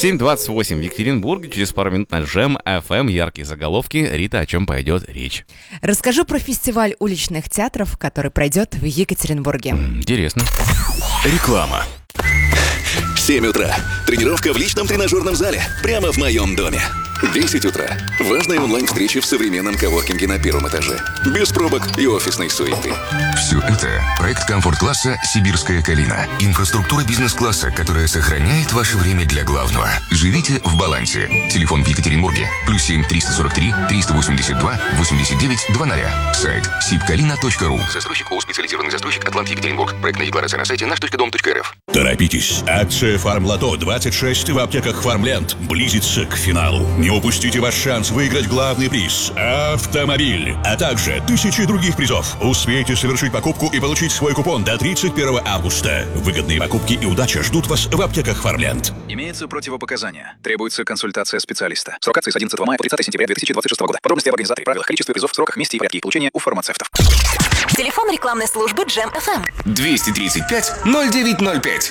7:28 в Екатеринбурге. Через пару минут на Джем FM. Яркие заголовки. Рита, о чем пойдет речь? Расскажу про фестиваль уличных театров, который пройдет в Екатеринбурге. Интересно. Реклама. 7 утра. Тренировка в личном тренажерном зале. Прямо в моем доме. 10 утра. Важные онлайн-встречи в современном коворкинге на первом этаже. Без пробок и офисной суеты. Все это проект комфорт-класса «Сибирская Калина». Инфраструктура бизнес-класса, которая сохраняет ваше время для главного. Живите в балансе. Телефон в Екатеринбурге. +7 343 382 89 00. Сайт sibkalina.ru. Застройщик ООО «Специализированный застройщик Атлант Екатеринбург». Проектная декларация на сайте наш.дом.рф. Торопитесь. Акция «Фармлото 26» в аптеках «Фармленд» близится к финалу. Не упустите ваш шанс выиграть главный приз – автомобиль, а также тысячи других призов. Успейте совершить покупку и получить свой купон до 31 августа. Выгодные покупки и удача ждут вас в аптеках «Фармленд». Имеются противопоказания. Требуется консультация специалиста. Срок акции с 11 мая по 30 сентября 2026 года. Подробности об организаторе, правилах, количестве призов, сроках, месте и порядке их получения у фармацевтов. Телефон рекламной службы Джем FM. 235-0905.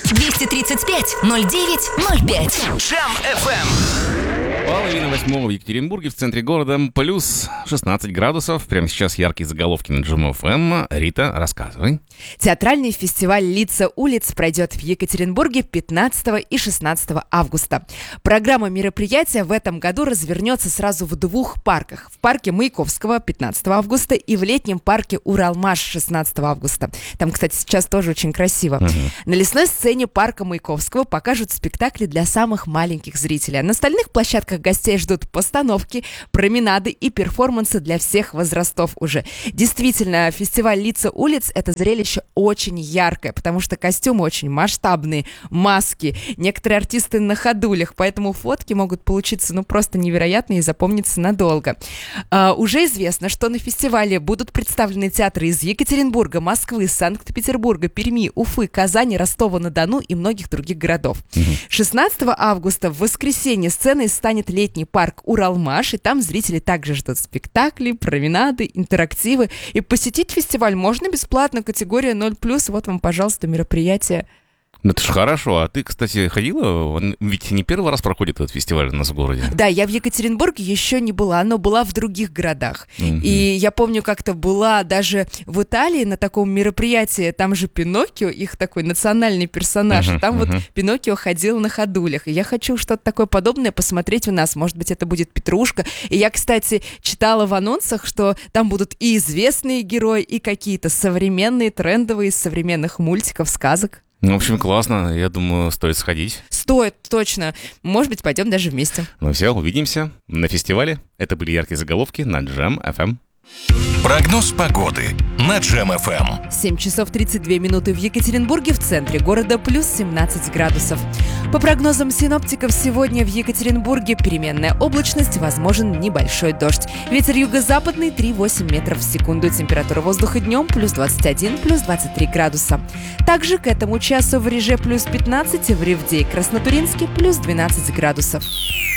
235-0905. Джем FM. 7:30 в Екатеринбурге, в центре города, плюс 16 градусов. Прямо сейчас яркие заголовки на Джем FM. Рита, рассказывай. Театральный фестиваль «Лица улиц» пройдет в Екатеринбурге 15 и 16 августа. Программа мероприятия в этом году развернется сразу в двух парках. В парке Маяковского 15 августа и в летнем парке Уралмаш 16 августа. Там, кстати, сейчас тоже очень красиво. На лесной сцене парка Маяковского покажут спектакли для самых маленьких зрителей. А на остальных площадках гостей ждут постановки, променады и перформансы для всех возрастов уже. Действительно, фестиваль «Лица улиц» — это зрелище очень яркое, потому что костюмы очень масштабные, маски, некоторые артисты на ходулях, поэтому фотки могут получиться просто невероятные и запомниться надолго. Уже известно, что на фестивале будут представлены театры из Екатеринбурга, Москвы, Санкт-Петербурга, Перми, Уфы, Казани, Ростова-на-Дону и многих других городов. 16 августа в воскресенье сценой станет летний парк Уралмаш, и там зрители также ждут спектакли, променады, интерактивы. И посетить фестиваль можно бесплатно, категория 0+. Вот вам, пожалуйста, мероприятие. Ну, это ж хорошо. А ты, кстати, ходила? Он ведь не первый раз проходит этот фестиваль у нас в городе. Да, я в Екатеринбурге еще не была, но была в других городах. И я помню, как-то была даже в Италии на таком мероприятии, там же Пиноккио, их такой национальный персонаж, и там вот Пиноккио ходил на ходулях. И я хочу что-то такое подобное посмотреть у нас. Может быть, это будет Петрушка. И я, кстати, читала в анонсах, что там будут и известные герои, и какие-то современные, трендовые, из современных мультиков, сказок. Ну, в общем, классно. Я думаю, стоит сходить. Стоит, точно. Может быть, пойдем даже вместе. Ну все, увидимся на фестивале. Это были яркие заголовки на Джем FM. Прогноз погоды на Джем FM. 7 часов 32 минуты в Екатеринбурге, в центре города плюс 17 градусов. По прогнозам синоптиков, сегодня в Екатеринбурге переменная облачность, возможен небольшой дождь. Ветер юго-западный 3,8 метров в секунду. Температура воздуха днем плюс 21, плюс 23 градуса. Также к этому часу в Реже плюс 15, в Ревде и Краснотуринске плюс 12 градусов.